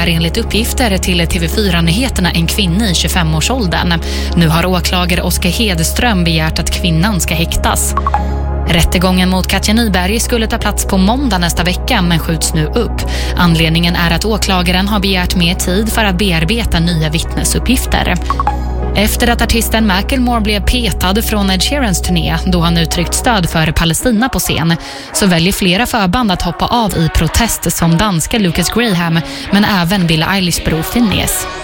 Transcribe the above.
är enligt uppgifter till TV4-nyheterna en kvinna i 25-årsåldern. Nu har åklagare Oskar Hedström begärt att kvinnan ska häktas. Rättegången mot Katja Nyberg skulle ta plats på måndag nästa vecka men skjuts nu upp. Anledningen är att åklagaren har begärt mer tid för att bearbeta nya vittnesuppgifter. Efter att artisten Macklemore blev petad från Ed Sheerans turné då han uttryckt stöd för Palestina på scen så väljer flera förband att hoppa av i protest som danska Lucas Graham men även Billie Eilish bror Phineas.